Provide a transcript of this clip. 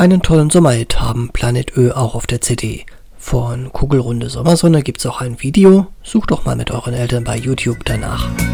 einen tollen Sommerhit haben Planet Ö auch auf der CD. Von Kugelrunde Sommersonne gibt's auch ein Video. Sucht doch mal mit euren Eltern bei YouTube danach.